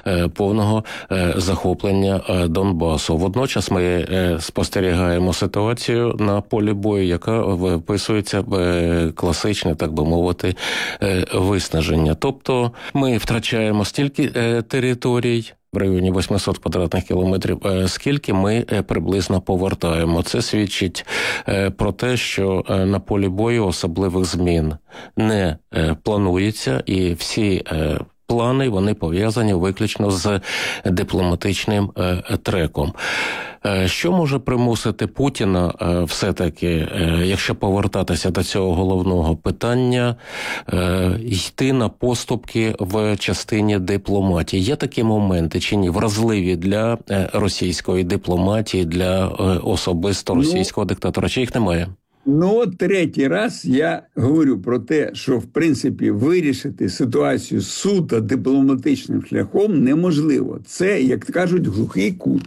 повного захоплення Донбасу. Водночас ми спостерігаємо ситуацію на полі бою, яка вписується в класичне, так би мовити, виснаження. Тобто ми втрачаємо стільки територій, в районі 800 квадратних кілометрів, скільки ми приблизно повертаємо. Це свідчить про те, що на полі бою особливих змін не планується, і всі плани, вони пов'язані виключно з дипломатичним треком. Що може примусити Путіна все-таки, якщо повертатися до цього головного питання, йти на поступки в частині дипломатії? Є такі моменти чи ні, вразливі для російської дипломатії, для особисто російського диктатора? Чи їх немає? От третій раз я говорю про те, що, в принципі, вирішити ситуацію суто дипломатичним шляхом неможливо. Це, як кажуть, глухий кут.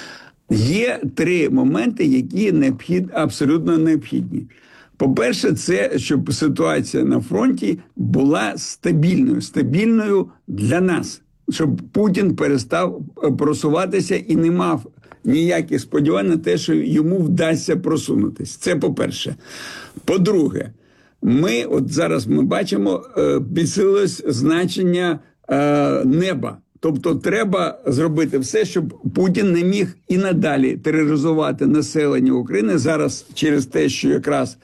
Є три моменти, які абсолютно необхідні. По-перше, це, щоб ситуація на фронті була стабільною для нас. Щоб Путін перестав просуватися і не мав ніяких сподівань на те, що йому вдасться просунутися. Це по-перше. По-друге, зараз ми бачимо, підсилилось значення неба. Тобто треба зробити все, щоб Путін не міг і надалі тероризувати населення України. Зараз через те, що якраз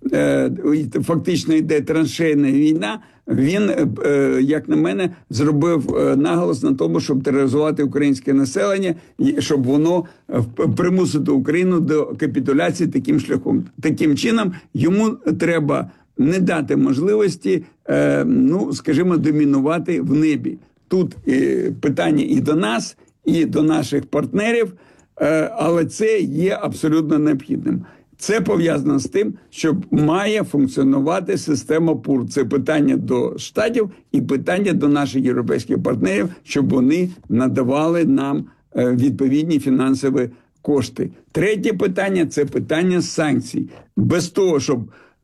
фактично йде траншейна війна, він, як на мене, зробив наголос на тому, щоб тероризувати українське населення, щоб воно примусити Україну до капітуляції таким шляхом. Таким чином, йому треба не дати можливості, скажімо, домінувати в небі. Тут питання і до нас, і до наших партнерів, але це є абсолютно необхідним. Це пов'язано з тим, що має функціонувати система ПУР. Це питання до Штатів і питання до наших європейських партнерів, щоб вони надавали нам відповідні фінансові кошти. Третє питання – це питання санкцій. Без того, щоб,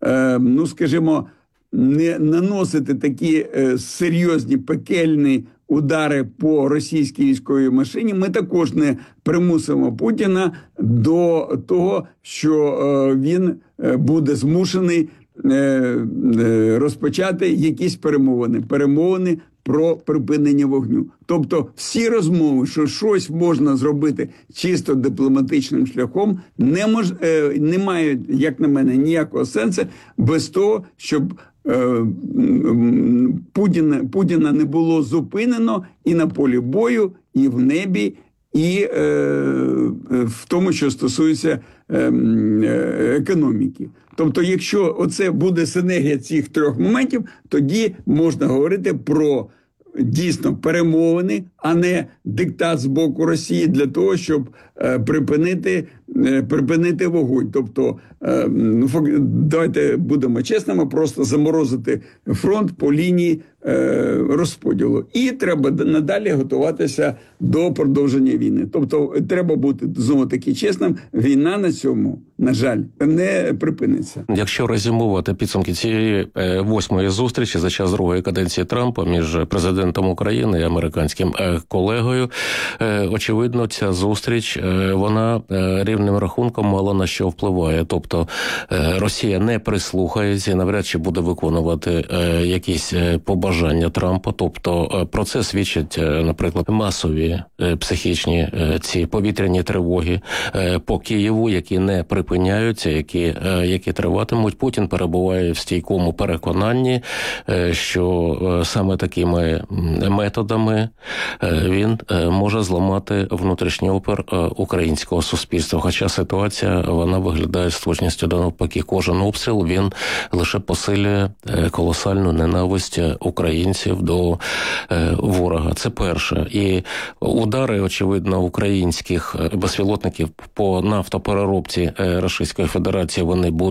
не наносити такі серйозні пекельні удари по російській військовій машині, ми також не примусимо Путіна до того, що він буде змушений розпочати якісь перемовини про припинення вогню. Тобто всі розмови, що щось можна зробити чисто дипломатичним шляхом, не мають, як на мене, ніякого сенсу без того, щоб Путіна не було зупинено і на полі бою, і в небі, і в тому, що стосується економіки. Тобто, якщо оце буде синергія цих трьох моментів, тоді можна говорити про дійсно перемовини, а не диктат з боку Росії для того, щоб припинити вогонь. Тобто, давайте будемо чесними, просто заморозити фронт по лінії розподілу. І треба надалі готуватися до продовження війни. Тобто, треба бути, знову-таки, чесним, війна на цьому, на жаль, не припиниться. Якщо резюмувати підсумки цієї 8-ї зустрічі за час другої каденції Трампа між президентом України і американським колегою, очевидно, ця зустріч, вона рівним рахунком мало на що впливає. Тобто, Росія не прислухається і навряд чи буде виконувати якісь побажання Трампа. Тобто, про це свідчать, наприклад, масові психічні ці повітряні тривоги по Києву, які не припиняються, які триватимуть. Путін перебуває в стійкому переконанні, що саме такими методами він може зламати внутрішній опір українського суспільства. Хоча ситуація, вона виглядає з точністю до навпаки. Кожен обстріл, він лише посилює колосальну ненависть українців до ворога. Це перше. І удари, очевидно, українських безпілотників по нафтопереробці Російської Федерації,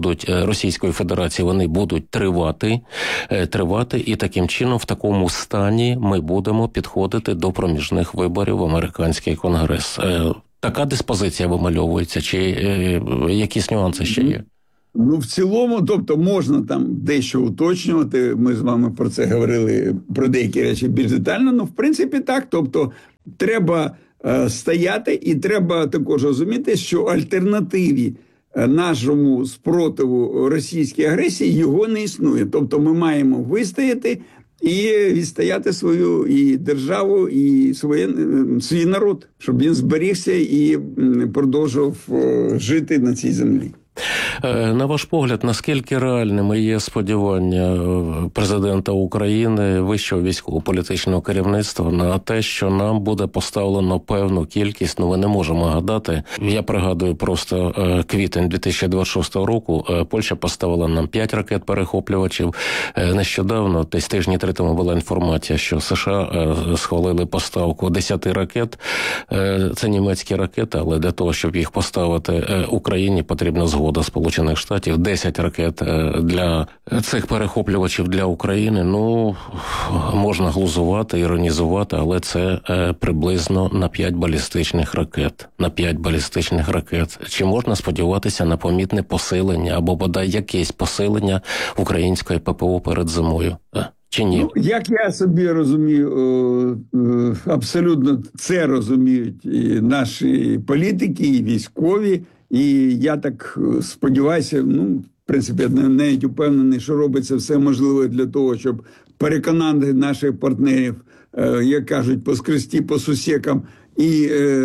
вони будуть тривати, і таким чином в такому стані ми будемо підходити до проміжних виборів в американський конгрес. Така диспозиція вимальовується, чи якісь нюанси ще є? В цілому, тобто можна там дещо уточнювати, ми з вами про це говорили, про деякі речі більш детально, в принципі так, тобто треба стояти, і треба також розуміти, що альтернативі нашому спротиву російській агресії його не існує. Тобто ми маємо вистояти і відстояти свою і державу, і свій народ, щоб він зберігся і продовжував жити на цій землі. На ваш погляд, наскільки реальними є сподівання президента України, вищого військово-політичного керівництва на те, що нам буде поставлено певну кількість, ви не можемо гадати. Я пригадую просто квітень 2026 року, Польща поставила нам 5 ракет-перехоплювачів. Нещодавно, десь тижні 3 тому була інформація, що США схвалили поставку 10 ракет. Це німецькі ракети, але для того, щоб їх поставити Україні, потрібна згода Сполучених Штатів. 10 ракет для цих перехоплювачів для України. Можна глузувати, іронізувати, але це приблизно на 5 балістичних ракет. На 5 балістичних ракет. Чи можна сподіватися на помітне посилення або бодай якесь посилення української ППО перед зимою? Чи ні? Як я собі розумію, абсолютно це розуміють і наші політики, і військові. І я так сподіваюся, в принципі, я навіть упевнений, що робиться все можливе для того, щоб переконати наших партнерів, як кажуть, поскрести по сусекам і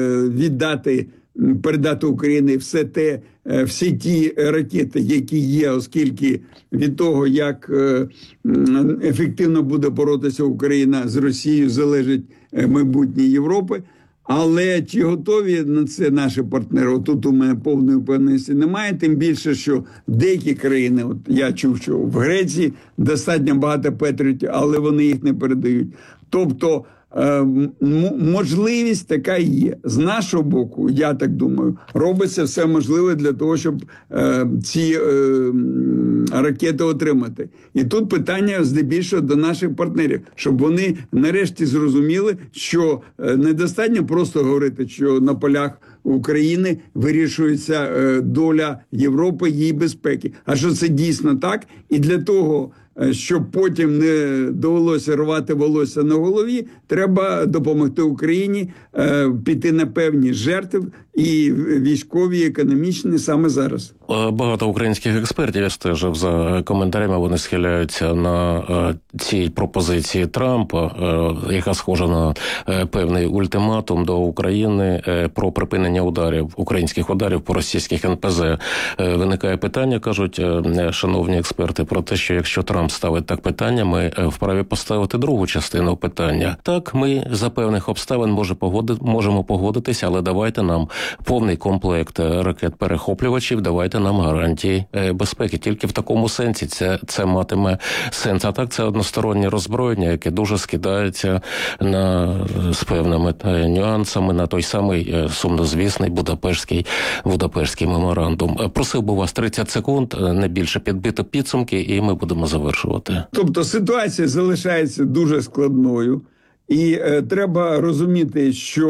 передати Україні всі ті ракети, які є, оскільки від того, як ефективно буде боротися Україна з Росією, залежить майбутнє Європи. Але чи готові на це наші партнери? Тут у мене повної впевненості немає, тим більше, що деякі країни, я чув, що в Греції достатньо багато патріотів, але вони їх не передають. Тобто можливість така є. З нашого боку, я так думаю, робиться все можливе для того, щоб ці ракети отримати. І тут питання здебільшого до наших партнерів, щоб вони нарешті зрозуміли, що недостатньо просто говорити, що на полях України вирішується доля Європи, її безпеки. А що це дійсно так? І для того, щоб потім не довелося рвати волосся на голові, треба допомогти Україні піти на певні жертви, і військові, і економічні, саме зараз. Багато українських експертів, я стежив за коментарями, вони схиляються на цій пропозиції Трампа, яка схожа на певний ультиматум до України про припинення українських ударів по російських НПЗ. Виникає питання, кажуть шановні експерти, про те, що якщо Трамп ставить так питання, ми вправі поставити другу частину питання. Так, ми за певних обставин можемо погодитися, але давайте нам повний комплект ракет-перехоплювачів, давайте нам гарантії безпеки. Тільки в такому сенсі це матиме сенс. А так це одностороннє роззброєння, яке дуже скидається з певними нюансами на той самий сумнозвісний Будапештський меморандум. Просив би вас 30 секунд, не більше, підбити підсумки, і ми будемо завершувати. Тобто ситуація залишається дуже складною. І треба розуміти, що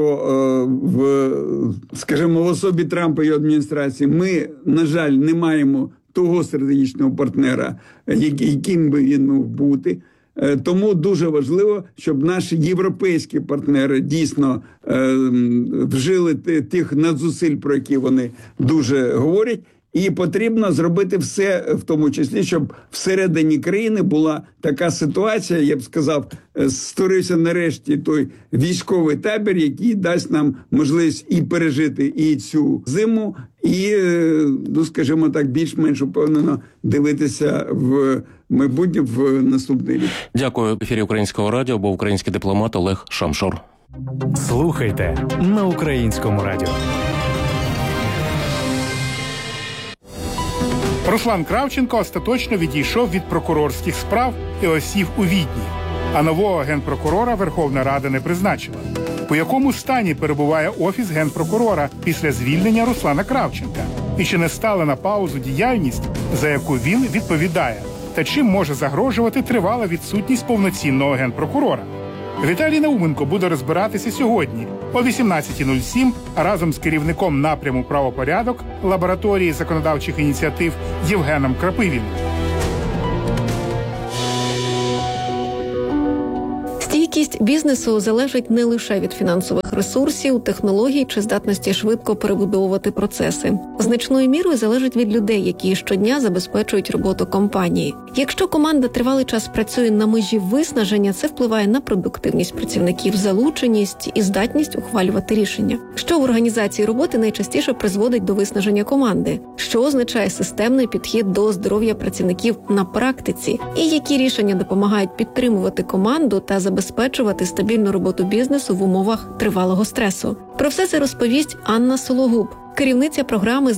в особі Трампа і адміністрації ми, на жаль, не маємо того стратегічного партнера, яким би він мав бути. Тому дуже важливо, щоб наші європейські партнери дійсно вжили тих надзусиль, про які вони дуже говорять. І потрібно зробити все, в тому числі, щоб всередині країни була така ситуація, я б сказав, створився нарешті той військовий табір, який дасть нам можливість і пережити і цю зиму, і, скажімо так, більш-менш упевнено дивитися в майбутнє, в наступний рік. Дякую. В ефірі Українського радіо був український дипломат Олег Шамшур. Слухайте на Українському радіо. Руслан Кравченко остаточно відійшов від прокурорських справ і осів у Відні, а нового генпрокурора Верховна Рада не призначила. У якому стані перебуває Офіс генпрокурора після звільнення Руслана Кравченка? І чи не стала на паузу діяльність, за яку він відповідає? Та чим може загрожувати тривала відсутність повноцінного генпрокурора? Віталій Науменко буде розбиратися сьогодні о 18:07 разом з керівником напряму «Правопорядок» лабораторії законодавчих ініціатив Євгеном Крапивіним. Стійкість бізнесу залежить не лише від фінансових ресурсів, технологій чи здатності швидко перебудовувати процеси. Значною мірою залежить від людей, які щодня забезпечують роботу компанії. Якщо команда тривалий час працює на межі виснаження, це впливає на продуктивність працівників, залученість і здатність ухвалювати рішення. Що в організації роботи найчастіше призводить до виснаження команди? Що означає системний підхід до здоров'я працівників на практиці? І які рішення допомагають підтримувати команду та забезпечувати стабільну роботу бізнесу в умовах тривалого стресу? Про все це розповість Анна Сологуб, керівниця програми